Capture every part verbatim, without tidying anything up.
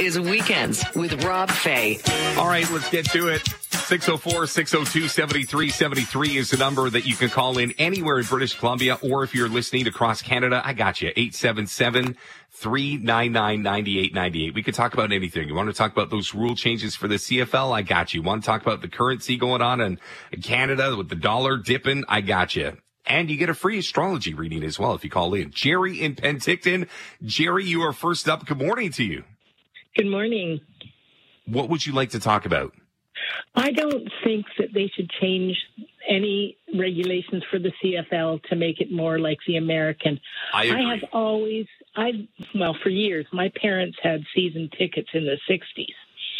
Is Weekends with Rob Fay. All right, let's get to it. six oh four, six oh two, seven three seven three is the number that you can call in anywhere in British Columbia, or if you're listening across Canada, I got you. eight seven seven, three nine nine, nine eight nine eight. We could talk about anything. You want to talk about those rule changes for the C F L? I got you. Want to talk about the currency going on in Canada with the dollar dipping? I got you. And you get a free astrology reading as well if you call in. Jerry in Penticton. Jerry, you are first up. Good morning to you. Good morning. What would you like to talk about? I don't think that they should change any regulations for the C F L to make it more like the American. I agree. I have always, I well, for years, my parents had season tickets in the sixties.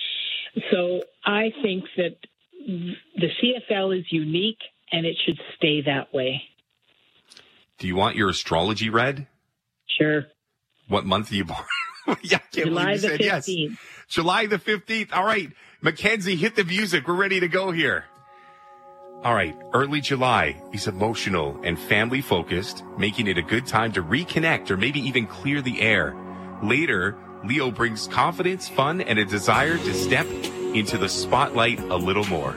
So I think that the C F L is unique and it should stay that way. Do you want your astrology read? Sure. What month are you born? Yeah, I can't July believe you the said yes. fifteenth. July the fifteenth. All right. Mackenzie, hit the music. We're ready to go here. All right. Early July is emotional and family focused, making it a good time to reconnect or maybe even clear the air. Later, Leo brings confidence, fun, and a desire to step into the spotlight a little more.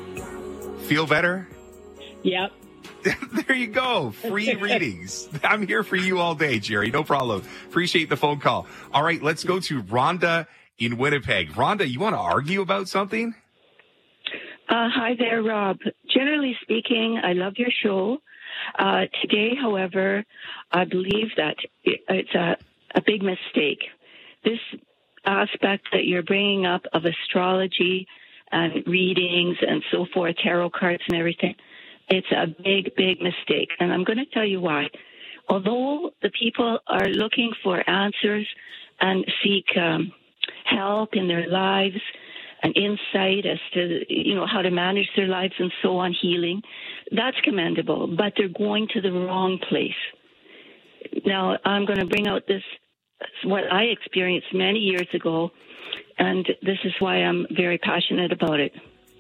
Feel better? Yep. There you go. Free readings. I'm here for you all day, Jerry. No problem. Appreciate the phone call. All right, let's go to Rhonda in Winnipeg. Rhonda, you want to argue about something? Uh, hi there, Rob. Generally speaking, I love your show. Uh, today, however, I believe that it's a, a big mistake. This aspect that you're bringing up of astrology and readings and so forth, tarot cards and everything, it's a big, big mistake. And I'm going to tell you why. Although the people are looking for answers and seek um, help in their lives and insight as to, you know, how to manage their lives and so on, healing, that's commendable, but they're going to the wrong place. Now, I'm going to bring out this, what I experienced many years ago, and this is why I'm very passionate about it.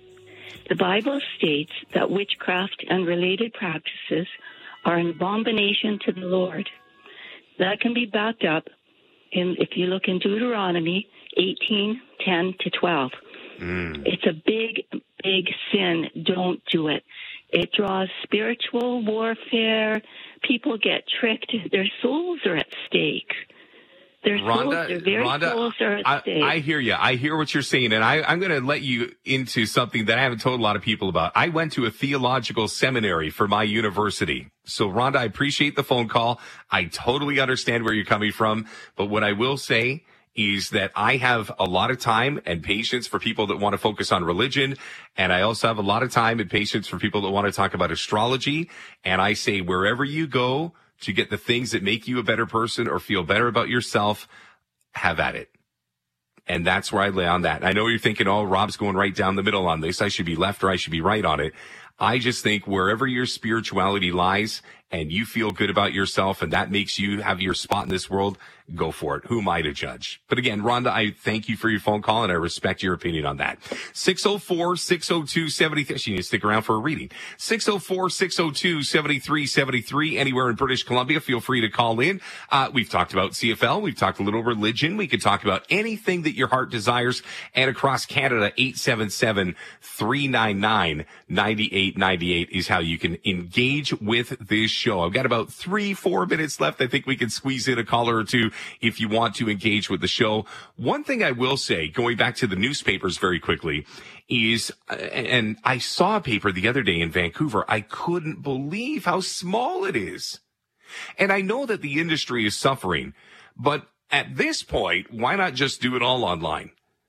The Bible states that witchcraft and related practices are an abomination to the Lord. That can be backed up in, if you look in Deuteronomy eighteen, ten to twelve. Mm. It's a big, big sin. Don't do it. It draws spiritual warfare. People get tricked. Their souls are at stake. Their Rhonda, souls, their very Rhonda, souls are at I, stake. I hear you. I hear what you're saying, and I, I'm going to let you into something that I haven't told a lot of people about. I went to a theological seminary for my university. So, Rhonda, I appreciate the phone call. I totally understand where you're coming from. But what I will say is that I have a lot of time and patience for people that want to focus on religion. And I also have a lot of time and patience for people that want to talk about astrology. And I say, wherever you go to get the things that make you a better person or feel better about yourself, have at it. And that's where I lay on that. I know you're thinking, oh, Rob's going right down the middle on this. I should be left or I should be right on it. I just think wherever your spirituality lies and you feel good about yourself and that makes you have your spot in this world, go for it. Who am I to judge? But again, Rhonda, I thank you for your phone call and I respect your opinion on that. six oh four, six oh two, seven three. She needs to stick around for a reading. six oh four, six oh two, seven three seven three. Anywhere in British Columbia, feel free to call in. Uh, we've talked about C F L. We've talked a little religion. We could talk about anything that your heart desires. And across Canada, eight seven seven, three nine nine, nine eight nine eight is how you can engage with this show. I've got about three, four minutes left. I think we can squeeze in a caller or two if you want to engage with the show. One thing I will say, going back to the newspapers very quickly, is, and I saw a paper the other day in Vancouver, I couldn't believe how small it is. And I know that the industry is suffering, but at this point, why not just do it all online?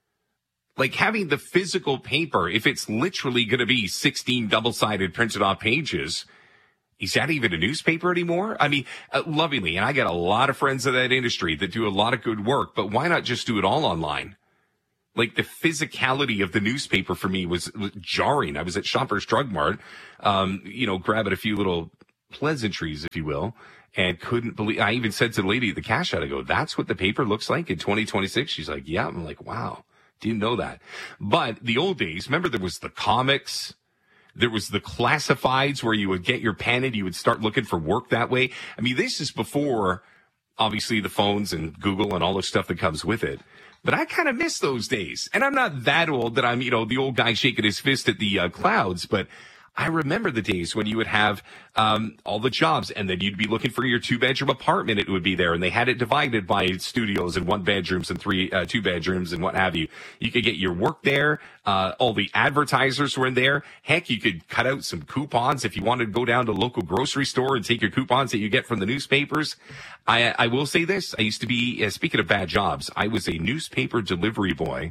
Like having the physical paper, if it's literally going to be sixteen double-sided printed off pages, is that even a newspaper anymore? I mean, uh, lovingly, and I got a lot of friends in that industry that do a lot of good work, but why not just do it all online? Like the physicality of the newspaper for me was, was jarring. I was at Shoppers Drug Mart, um, you know, grabbing a few little pleasantries, if you will, and couldn't believe, I even said to the lady at the cash out, I go, that's what the paper looks like in twenty twenty-six? She's like, yeah. I'm like, wow, didn't know that. But the old days, remember there was the comics, there was the classifieds where you would get your pen and you would start looking for work that way. I mean, this is before, obviously, the phones and Google and all the stuff that comes with it. But I kind of miss those days. And I'm not that old that I'm, you know, the old guy shaking his fist at the uh, clouds, but I remember the days when you would have um, all the jobs, and then you'd be looking for your two-bedroom apartment. It would be there, and they had it divided by studios and one bedrooms and three uh, two bedrooms and what have you. You could get your work there. Uh, all the advertisers were in there. Heck, you could cut out some coupons if you wanted to go down to a local grocery store and take your coupons that you get from the newspapers. I, I will say this. I used to be, uh, speaking of bad jobs, I was a newspaper delivery boy.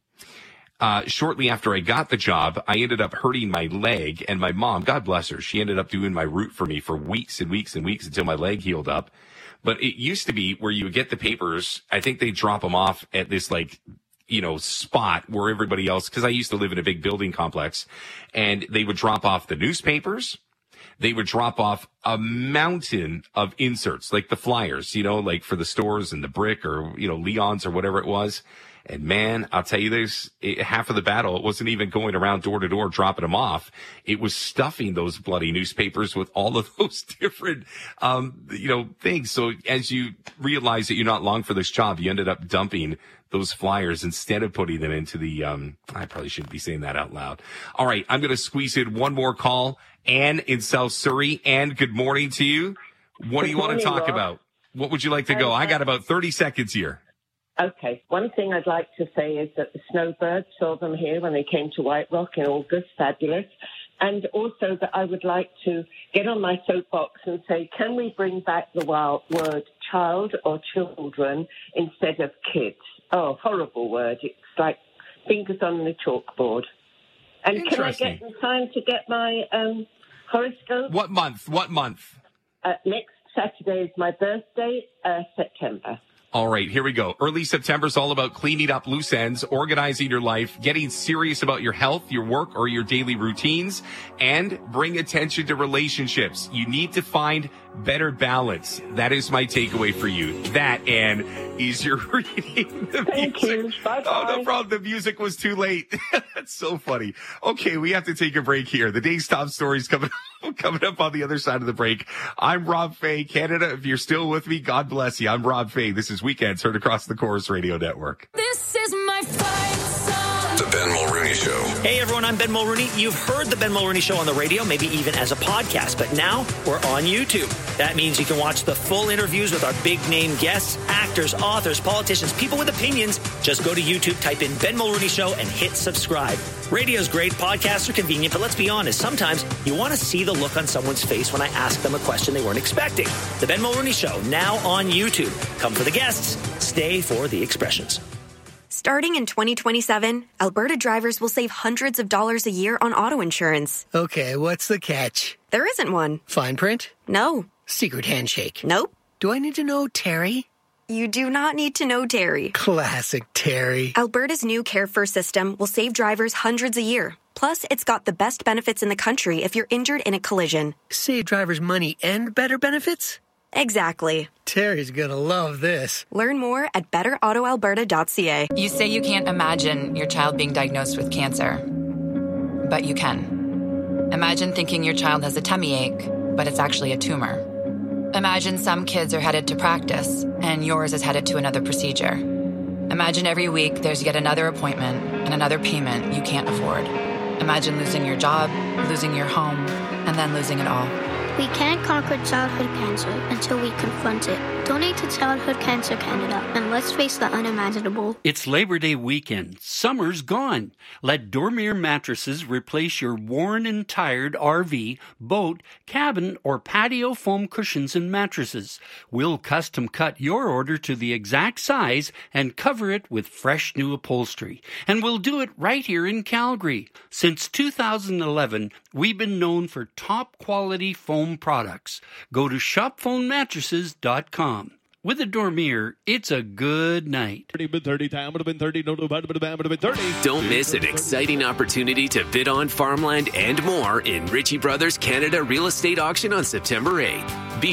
Uh, shortly after I got the job, I ended up hurting my leg, and my mom, God bless her, she ended up doing my route for me for weeks and weeks and weeks until my leg healed up. But it used to be where you would get the papers. I think they drop them off at this, like, you know, spot where everybody else, because I used to live in a big building complex, and they would drop off the newspapers. They would drop off a mountain of inserts, like the flyers, you know, like for the stores and the Brick or, you know, Leon's or whatever it was. And man, I'll tell you this, it, half of the battle, it wasn't even going around door to door dropping them off. It was stuffing those bloody newspapers with all of those different, um, you know, things. So as you realize that you're not long for this job, you ended up dumping those flyers instead of putting them into the, um, I probably shouldn't be saying that out loud. All right. I'm going to squeeze in one more call. Anne in South Surrey. Anne, good morning to you. What do you want to talk about? What would you like to go? I got about thirty seconds here. Okay. One thing I'd like to say is that the snowbirds saw them here when they came to White Rock in August. Fabulous. And also that I would like to get on my soapbox and say, can we bring back the word child or children instead of kids? Oh, horrible word. It's like fingers on the chalkboard. And can I get some time to get my um, horoscope? What month? What month? Uh, next Saturday is my birthday, uh, September. All right, here we go. Early September is all about cleaning up loose ends, organizing your life, getting serious about your health, your work, or your daily routines, and bring attention to relationships. You need to find better balance. That is my takeaway for you. That, Anne, is your reading. The Thank music. you. Bye-bye. Oh, no problem. The music was too late. That's so funny. Okay, we have to take a break here. The day's top stories coming coming up on the other side of the break. I'm Rob Fay, Canada. If you're still with me, God bless you. I'm Rob Fay. This is Weekends heard across the Chorus Radio Network. This is my fight song. The Ben Mulrooney Show. Hey everyone, I'm Ben Mulrooney. You've heard the Ben Mulrooney Show on the radio, maybe even as a podcast, but now we're on YouTube. That means you can watch the full interviews with our big name guests, actors, authors, politicians, people with opinions. Just go to YouTube, type in Ben Mulrooney Show, and hit subscribe. Radio's great, podcasts are convenient, but let's be honest, sometimes you want to see the look on someone's face when I ask them a question they weren't expecting. The Ben Mulrooney Show, now on YouTube. Come for the guests, stay for the expressions. Starting in twenty twenty-seven, Alberta drivers will save hundreds of dollars a year on auto insurance. Okay, what's the catch? There isn't one. Fine print? No. Secret handshake? Nope. Do I need to know Terry? You do not need to know Terry. Classic Terry. Alberta's new Care First system will save drivers hundreds a year. Plus, it's got the best benefits in the country if you're injured in a collision. Save drivers money and better benefits? Exactly. Terry's gonna love this. Learn more at better auto alberta dot c a. You say you can't imagine your child being diagnosed with cancer, but you can. Imagine thinking your child has a tummy ache, but it's actually a tumor. Imagine some kids are headed to practice, and yours is headed to another procedure. Imagine every week there's yet another appointment and another payment you can't afford. Imagine losing your job, losing your home, and then losing it all. We can't conquer childhood cancer until we confront it. Donate to Childhood Cancer Canada, and let's face the unimaginable. It's Labor Day weekend. Summer's gone. Let Dormier Mattresses replace your worn and tired R V, boat, cabin, or patio foam cushions and mattresses. We'll custom cut your order to the exact size and cover it with fresh new upholstery. And we'll do it right here in Calgary. Since two thousand eleven, we've been known for top quality foam products. Go to shop foam mattresses dot com. With a Dormier, it's a good night. Don't miss an exciting opportunity to bid on farmland and more in Ritchie Brothers Canada Real Estate Auction on September eighth. Be